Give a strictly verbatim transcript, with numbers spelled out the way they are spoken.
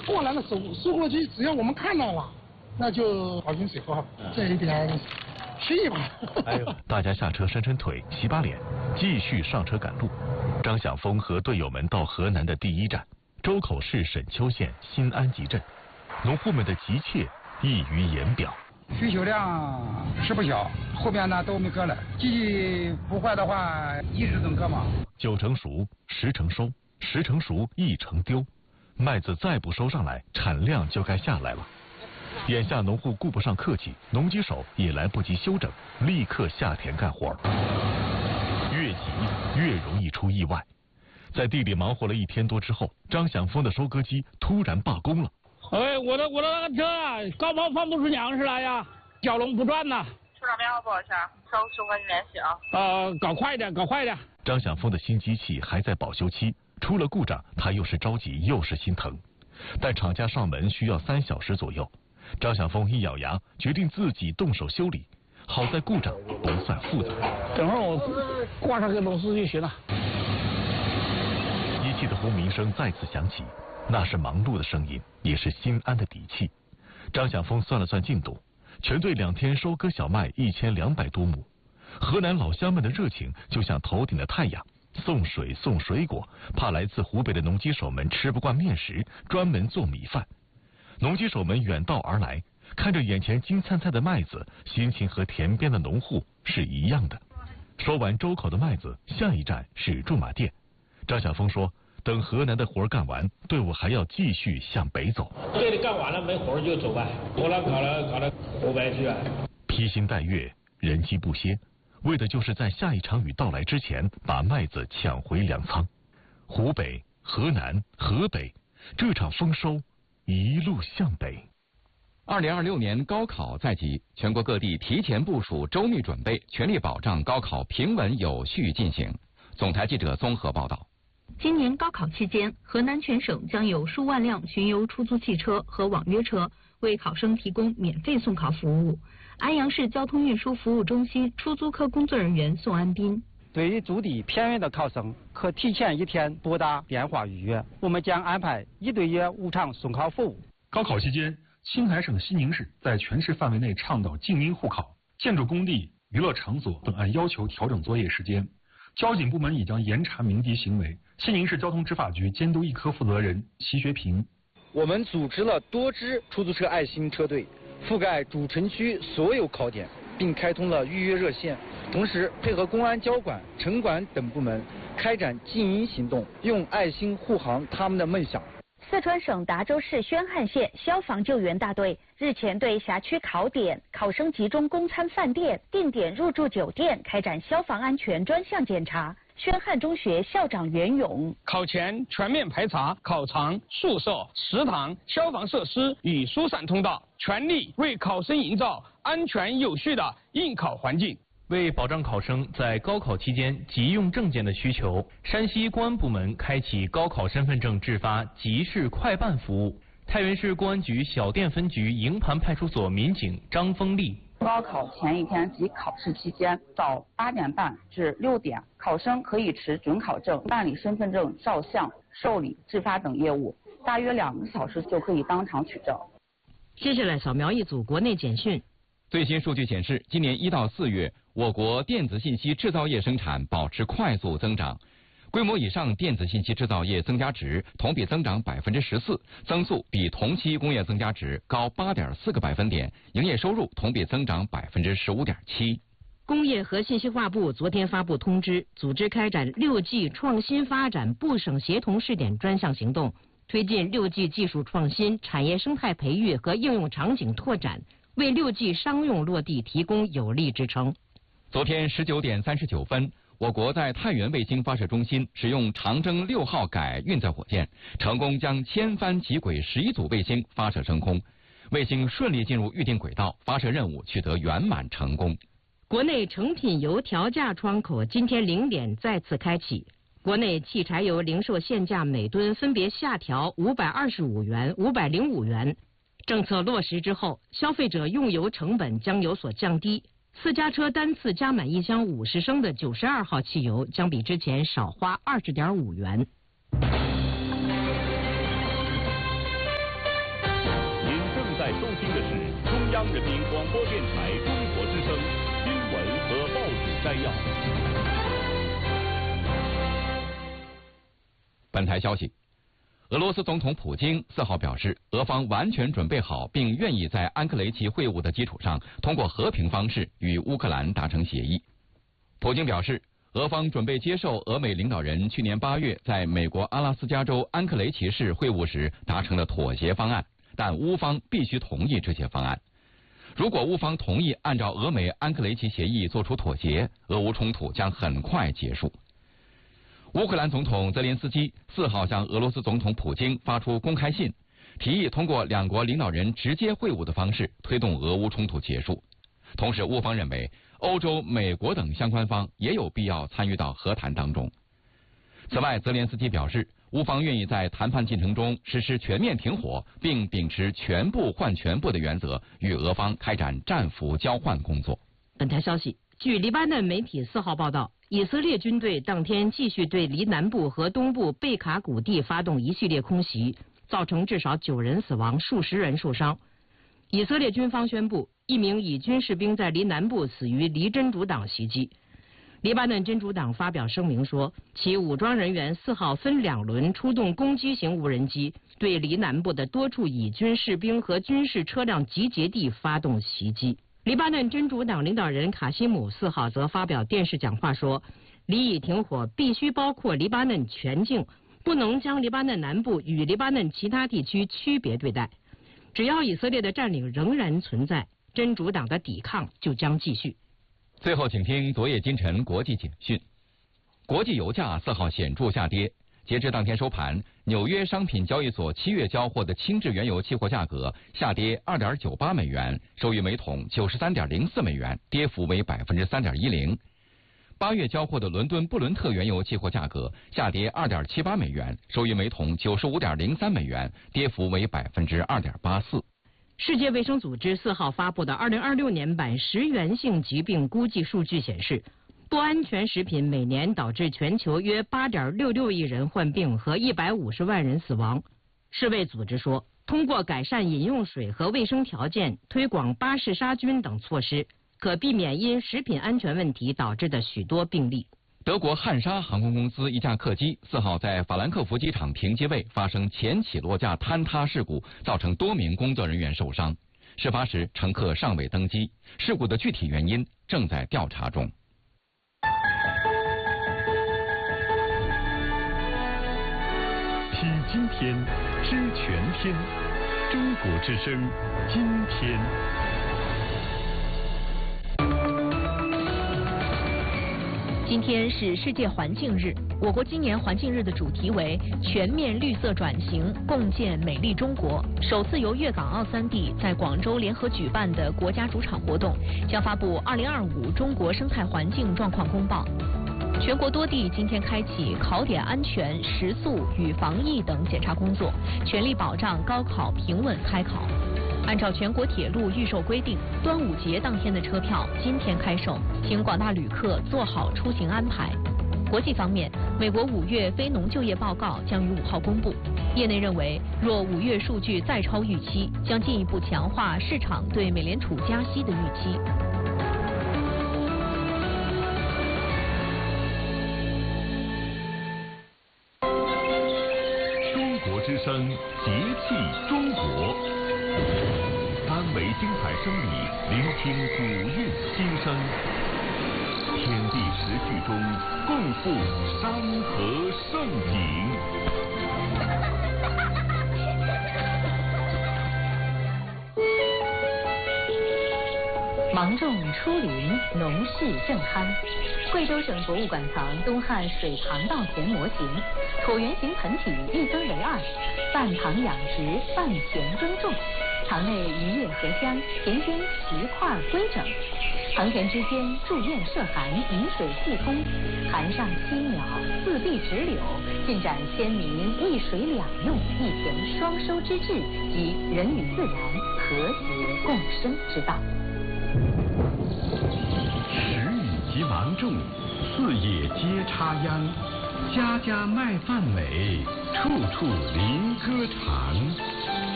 过来的收收获机，只要我们看到了，那就好运水喝，这一点屁吧。 哎呦，大家下车伸伸腿，洗把脸，继续上车赶路。张晓峰和队友们到河南的第一站周口市沈丘县新安集镇，农户们的急切溢于言表。 需求量是不小，后边呢都没割了，机器不坏的话一直能割嘛。 九成熟，十成收，十成熟一成丢，麦子再不收上来，产量就该下来了。眼下农户顾不上客气，农机手也来不及休整，立刻下田干活。越急越容易出意外。在地里忙活了一天多之后，张晓峰的收割机突然罢工了。 哎，我的我的那个车啊，高毛放不出粮食来呀，蛟龙不转呐。 出厂编号多少钱？稍收跟你联系啊。 呃，搞快一点，搞快一点。 张晓峰的新机器还在保修期，出了故障，他又是着急又是心疼。但厂家上门需要三小时左右，张晓峰一咬牙，决定自己动手修理。好在故障不算复杂， 等会儿我挂上个螺丝就行了。 机器的轰鸣声再次响起，那是忙碌的声音，也是心安的底气。张晓峰算了算进度，全队两天收割小麦一千两百多亩。河南老乡们的热情就像头顶的太阳，送水送水果，怕来自湖北的农机手们吃不惯面食，专门做米饭。农机手们远道而来，看着眼前金灿灿的麦子，心情和田边的农户是一样的。收完周口的麦子，下一站是驻马店。张晓峰说，等河南的活干完，队伍还要继续向北走。 这里干完了没活就走吧，后来搞了搞了湖北去啊。 披星戴月，人机不歇，为的就是在下一场雨到来之前，把麦子抢回粮仓。湖北、河南、河北，这场丰收一路向北。 二零二六年高考在即，全国各地提前部署、周密准备，全力保障高考平稳有序进行。总台记者综合报道。 今年高考期间，河南全省将有数万辆巡游出租汽车和网约车为考生提供免费送考服务。安阳市交通运输服务中心出租科工作人员宋安斌： 对于住地偏远的考生，可提前一天拨打电话预约，我们将安排一对一无偿送考服务。 高考期间，青海省西宁市在全市范围内倡导静音护考，建筑工地、娱乐场所等按要求调整作业时间。交警部门已将严查鸣笛行为。西宁市交通执法局监督一科负责人齐学平： 我们组织了多支出租车爱心车队，覆盖主城区所有考点，并开通了预约热线，同时配合公安交管、城管等部门开展静音行动，用爱心护航他们的梦想。 四川省达州市宣汉县消防救援大队日前对辖区考点、考生集中供餐饭店、定点入住酒店开展消防安全专项检查。宣汉中学校长袁勇： 考前全面排查考场、宿舍、食堂、消防设施与疏散通道，全力为考生营造安全有序的应考环境。 为保障考生在高考期间急用证件的需求，山西公安部门开启高考身份证制发即时快办服务。太原市公安局小店分局营盘派出所民警张峰丽： 高考前一天及考试期间，早八点半至六点，考生可以持准考证办理身份证照相、受理、制发等业务，大约两个小时就可以当场取证。 接下来扫描一组国内简讯。 最新数据显示，今年一到四月，我国电子信息制造业生产保持快速增长，规模以上电子信息制造业增加值同比增长百分之十四，增速比同期工业增加值高八点四个百分点，营业收入同比增长百分之十五点七。 工业和信息化部昨天发布通知，组织开展六 G 创新发展部省协同试点专项行动，推进六 G 技术创新、产业生态培育和应用场景拓展，为六 G 商用落地提供有力支撑。 昨天十九点三十九分，我国在太原卫星发射中心使用长征六号改运载火箭，成功将千帆极轨十一组卫星发射升空，卫星顺利进入预定轨道，发射任务取得圆满成功。 国内成品油调价窗口今天零点再次开启，国内汽柴油零售限价每吨分别下调五百二十五元、五百零五元。政策落实之后，消费者用油成本将有所降低。私家车单次加满一箱五十升的九十二号汽油，将比之前少花二十点五元。 听的是中央人民广播电台中国之声新闻和报纸摘要。 本台消息，俄罗斯总统普京四号表示，俄方完全准备好并愿意在安克雷奇会晤的基础上，通过和平方式与乌克兰达成协议。普京表示，俄方准备接受俄美领导人去年八月在美国阿拉斯加州安克雷奇市会晤时达成的妥协方案，但乌方必须同意这些方案。如果乌方同意按照俄美安克雷奇协议做出妥协，俄乌冲突将很快结束。乌克兰总统泽连斯基四号向俄罗斯总统普京发出公开信，提议通过两国领导人直接会晤的方式推动俄乌冲突结束。同时，乌方认为欧洲、美国等相关方也有必要参与到和谈当中。此外，泽连斯基表示，乌方愿意在谈判进程中实施全面停火，并秉持全部换全部的原则，与俄方开展战俘交换工作。 本台消息，据黎巴嫩媒体四号报道，以色列军队当天继续对黎南部和东部贝卡谷地发动一系列空袭，造成至少九人死亡，数十人受伤。以色列军方宣布，一名以军士兵在黎南部死于黎真主党袭击。黎巴嫩真主党发表声明说，其武装人员四号分两轮出动攻击型无人机，对黎南部的多处以军士兵和军事车辆集结地发动袭击。黎巴嫩真主党领导人卡西姆四号则发表电视讲话说，黎以停火必须包括黎巴嫩全境，不能将黎巴嫩南部与黎巴嫩其他地区区别对待。只要以色列的占领仍然存在，真主党的抵抗就将继续。 最后，请听昨夜今晨国际简讯。国际油价四号显著下跌，截至当天收盘，纽约商品交易所七月交货的轻质原油期货价格下跌 二点九八美元，收于每桶 九十三点零四美元，跌幅为 百分之三点一零。八月交货的伦敦布伦特原油期货价格下跌 二点七八美元，收于每桶 九十五点零三美元，跌幅为 百分之二点八四。 世界卫生组织四号发布的二零二六年版食源性疾病估计数据显示，不安全食品每年导致全球约 八点六六亿人患病和一百五十万人死亡。世卫组织说，通过改善饮用水和卫生条件、推广巴氏杀菌等措施，可避免因食品安全问题导致的许多病例。 德国汉莎航空公司一架客机四号在法兰克福机场停机位发生前起落架坍塌事故，造成多名工作人员受伤。事发时乘客尚未登机，事故的具体原因正在调查中。 听今天，知全天，中国之声，今天。 今天是世界环境日，我国今年环境日的主题为全面绿色转型，共建美丽中国。首次由粤港澳三地在广州联合举办的国家主场活动，将发布二零二五中国生态环境状况公报。全国多地今天开启考点安全、食宿与防疫等检查工作，全力保障高考平稳开考。按照全国铁路预售规定，端午节当天的车票今天开售，请广大旅客做好出行安排。国际方面，美国五月非农就业报告将于五号公布，业内认为，若五月数据再超预期，将进一步强化市场对美联储加息的预期。 中国之声，节气中国。三维精彩声里，聆听古韵心声。天地时序中，共赴山河盛景。 芒种出林，农事正酣。贵州省博物馆藏东汉水塘稻田模型，椭圆形盆体一分为二，半塘养殖，半田耕种。塘内鱼跃荷香，田间石块规整，塘田之间筑堰设涵，引水互通，涵上栖鸟，四壁直柳，尽展先民一水两用、一田双收之志及人与自然和谐共生之道。 时雨及芒种，四野皆插秧，家家麦饭美，处处林歌长。